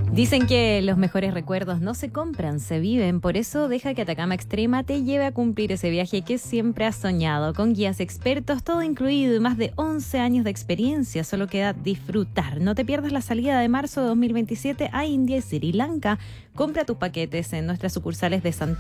Dicen que los mejores recuerdos no se compran, se viven. Por eso deja que Atacama Extrema te lleve a cumplir ese viaje que siempre has soñado. Con guías expertos, todo incluido y más de 11 años de experiencia. Solo queda disfrutar. No te pierdas la salida de marzo de 2027 a India y Sri Lanka. Compra tus paquetes en nuestras sucursales de Santiago